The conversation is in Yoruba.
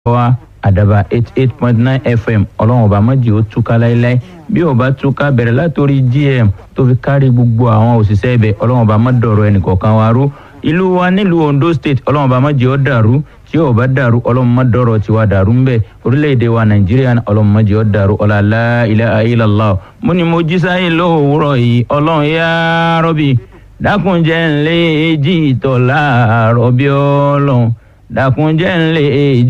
wa àdàbà 88.9 FM ọlọ́run ọba mọ́jì ó túká láéláé bí ó bá túká bẹ̀rẹ̀ látòrí GM tó fi kárí gbogbo àwọn òṣìṣẹ́ ibẹ̀ ọlọ́run ọba má dọ̀rọ̀ ẹnìkọ̀ọ̀kan wa rú ìlú wa nílùú Ondo State ọlọ́run ọba mọ́jì ó dàrú tí ó bá dàrú ọlọ́run má dọ̀rọ̀ tiwa dàrú ńbẹ̀ orílẹ̀-èdè wa Nàìjíríà ọlọ́run mọ́jì ó dàrú la ilaha illallah mo ní mo jí sáyé lówùúrọ̀ yìí ọlọ́run yá rọ́bì dákúnjẹ́ ńlẹ́ èjì ìtọ̀ láàárọ̀ bí ọlọ́run dákúnjẹ́ ńlẹ́ èjì